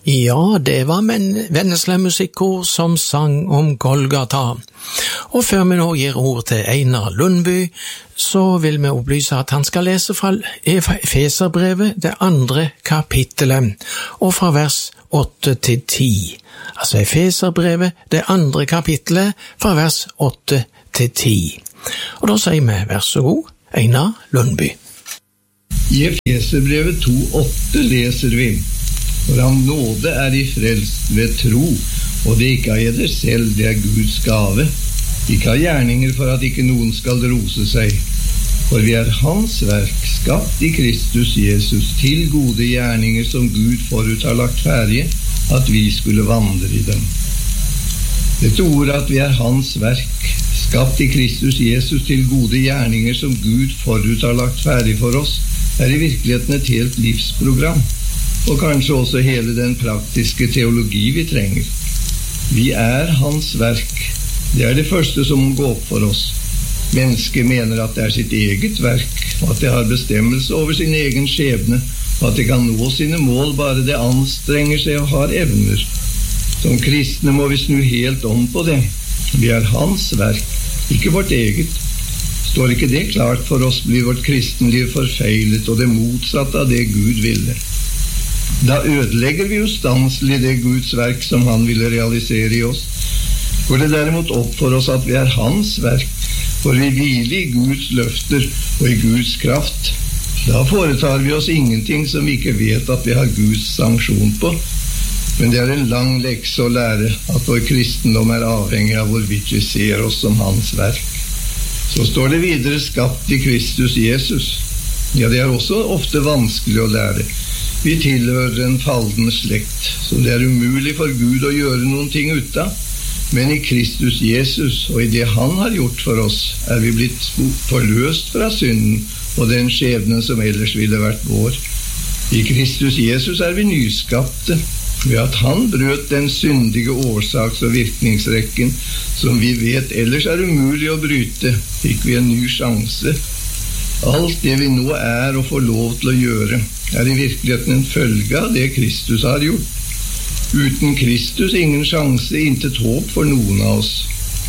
Ja, det var Vennesla musikkor som sang om Golgata. Og før vi nå gir ord til Einar Lundby, så vil vi opplyse at han skal lese fra Efeserbrevet, det 2. kapittelet, og fra vers 8 til 10. Altså Efeserbrevet, det 2. kapittelet, fra vers 8 til 10. Og da sier vi, vær så god, Einar Lundby. I Efeserbrevet 2,8 leser vi: For av nåde I frelst ved tro, og det ikke av eder selv, det Guds gave, ikke av gjerninger for at ikke noen skal rose seg. For vi hans verk, skapt I Kristus Jesus, til gode gjerninger som Gud forut har lagt ferdige, at vi skulle vandre I dem. Dette ordet at vi hans verk, skapt I Kristus Jesus til gode gjerninger som Gud forut har lagt ferdig for oss, I virkeligheten et helt livsprogram, og kanskje også hele den praktiske teologi vi trenger. Vi hans verk. Det det første som må gå opp for oss. Mennesket mener at det sitt eget verk, og at det har bestemmelse over sin egen skjebne, og at det kan nå sine mål bare det anstrenger seg og har evner. Som kristne må vi snu helt om på det. Vi hans verk, ikke vårt eget. Står ikke det klart for oss, blir vårt kristenliv forfeilet og det motsatte av det Gud ville. Da ødelegger vi ustanselig det Guds verk som han ville realisere I oss. Går det derimot opp for oss at vi hans verk, for vi hviler I Guds løfter og I Guds kraft, da foretar vi oss ingenting som vi ikke vet at vi har Guds sanksjon på. Men det en lang lekse å lære at vår kristendom avhengig av hvorvidt vi ser oss som hans verk. Så står det videre skapt I Kristus Jesus. Ja, det også ofte vanskelig å lære. Vi tilhører en fallen slekt, så det umulig for Gud å gjøre noen ting ut av. Men I Kristus Jesus, og I det han har gjort for oss, vi blitt forløst fra synden og den skjebnen som ellers ville vært vår. I Kristus Jesus vi nyskapte, ved at han brøt den syndige årsaks- og virkningsrekken som vi vet ellers umulig å bryte, fikk vi en ny sjanse. Alt det vi nå og får lov til å gjøre, I virkeligheten en følge av det Kristus har gjort. Uten Kristus ingen sjanse, intet håp for noen av oss.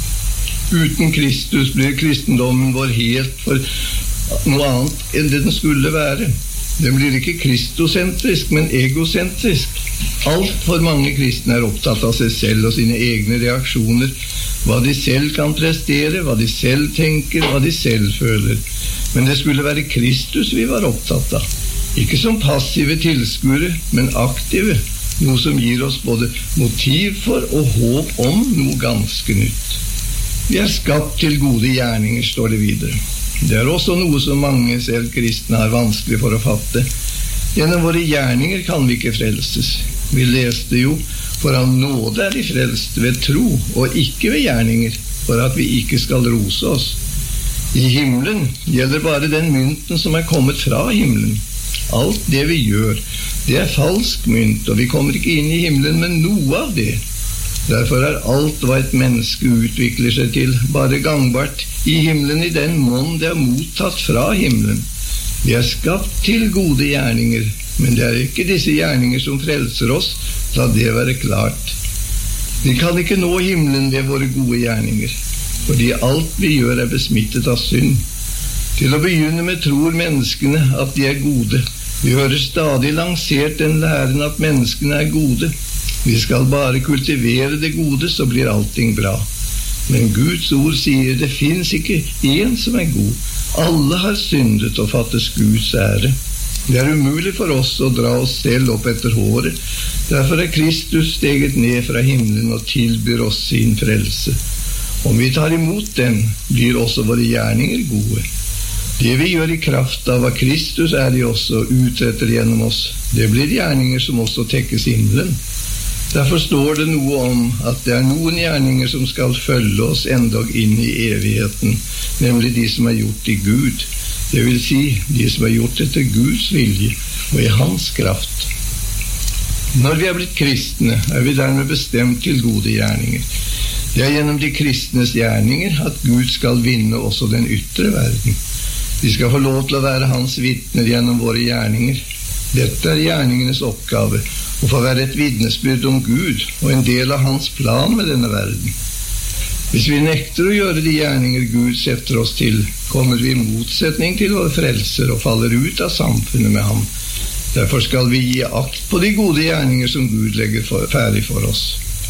Uten Kristus blir kristendommen vår helt for noe annet enn det den skulle være. Den blir ikke kristosentrisk, men egosentrisk. Alt for mange kristne opptatt av seg selv og sine egne reaksjoner, hva de selv kan prestere, hva de selv tenker, hva de selv føler. Men det skulle være Kristus vi var opptatt av. Ikke som passive tilskuere, men aktive, noe som gir oss både motiv for og håp om noe ganske nytt. Vi skapt til gode gjerninger, står det videre. Det også noe som mange selv kristne har vanskelig for å fatte. Gjennom våre gjerninger kan vi ikke frelses. Vi leste jo, for av nåde vi frelst ved tro, og ikke ved gjerninger, for at vi ikke skal rose oss. I himmelen gjelder bare den mynten som kommet fra himmelen. Alt det vi gjør, det falsk mynt, og vi kommer ikke inn I himmelen med noe av det. Derfor alt hva et menneske utvikler seg til, bare gangbart I himmelen I den mån det mottatt fra himmelen. Vi skapt til gode gjerninger, men det ikke disse gjerninger som frelser oss, la det være klart. Vi kan ikke nå himmelen ved våre gode gjerninger, fordi alt vi gjør besmittet av synd. Til å begynne med tror menneskene at de gode. Vi hører stadig lansert den læren at menneskene gode. Vi skal bare kultivere det gode, så blir allting bra. Men Guds ord sier det finnes ikke en som god. Alle har syndet og fattes Guds ære. Det umulig for oss å dra oss selv opp etter håret. Derfor Kristus steget ned fra himmelen og tilbyr oss sin frelse. Om vi tar imot den, blir også våre gjerninger gode. Det vi gjør I kraft av hva Kristus I oss og utretter gjennom oss, det blir gjerninger som også tekkes himmelen. Derfor står det noe om at det noen gjerninger som skal følge oss endog inn I evigheten, nemlig de som gjort I Gud. Det vil si, de som gjort etter Guds vilje og I hans kraft. Når vi blitt kristne, vi dermed bestemt til gode gjerninger. Det gjennom de kristnes gjerninger at Gud skal vinne også den ytre verden. Vi skal få lov til å være hans vitner gjennom våre gjerninger. Dette gjerningenes oppgave, og få være et vitnesbyrd om Gud og en del av hans plan med denne verden. Hvis vi nekter å gjøre de gjerninger Gud setter oss til, kommer vi i motsetning til vår frelser og faller ut av samfunnet med ham. Derfor skal vi gi akt på de gode gjerninger som Gud legger ferdig for oss.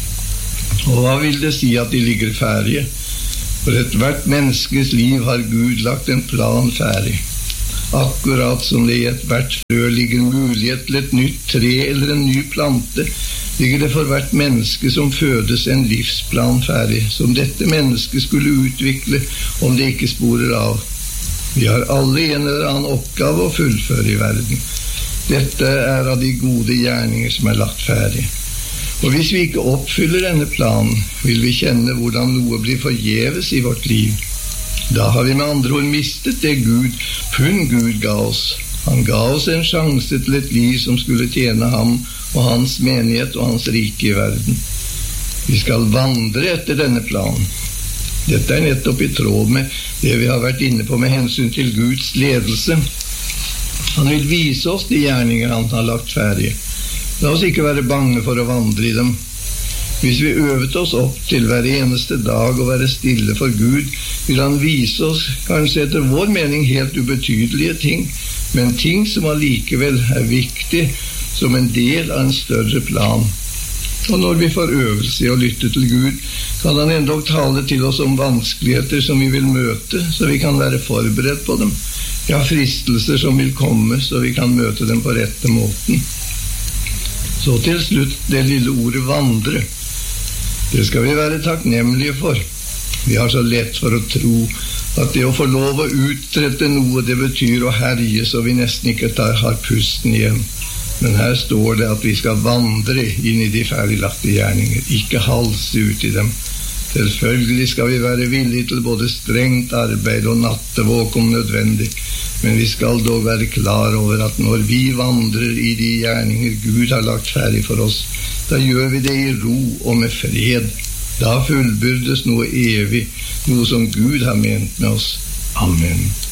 Og hva vil det si at de ligger ferdige? For ethvert menneskes liv har Gud lagt en plan ferdig. Akkurat som det i ethvert frø ligger mulighet til et nytt tre eller en ny plante, ligger det for hvert menneske som fødes en livsplan ferdig, som dette mennesket skulle utvikle om det ikke sporer av. Vi har alle en eller annen oppgave å fullføre i verden. Dette er av de gode gjerninger som er lagt ferdig. Og hvis vi ikke oppfyller denne planen, vil vi kjenne hvordan noe blir forgjeves i vårt liv. Da har vi med andre ord mistet det kun Gud ga oss. Han ga oss en sjanse til et liv som skulle tjene ham og hans menighet og hans rike i verden. Vi skal vandre etter denne planen. Dette er nettopp i tråd med det vi har vært inne på med hensyn til Guds ledelse. Han vil vise oss de gjerninger han har lagt ferdig. La oss ikke være bange for å vandre i dem. Hvis vi øvet oss opp til hver eneste dag å være stille for Gud, vil han vise oss, kanskje etter vår mening, helt ubetydelige ting, men ting som allikevel er viktig som en del av en større plan. Og når vi får øvelse i å lytte til Gud, kan han endog tale til oss om vanskeligheter som vi vil møte, så vi kan være forberedt på dem. Ja, fristelser som vil komme, så vi kan møte dem på rette måten. Så til slutt det lille ordet vandre. Det skal vi være takknemlige for. Vi har så lett for å tro at det å få lov å utrette noe, det betyr å herje så vi nesten ikke har pusten igjen. Men her står det at vi skal vandre inn i de ferdiglagte gjerninger, ikke halse ut i dem. Selvfølgelig skal vi være villige til både strengt arbeid og nattevåk om nødvendig, men vi skal dog være klar over at når vi vandrer i de gjerninger Gud har lagt ferdig for oss, da gjør vi det i ro og med fred. Da fullbyrdes noe evig, noe som Gud har ment med oss. Amen.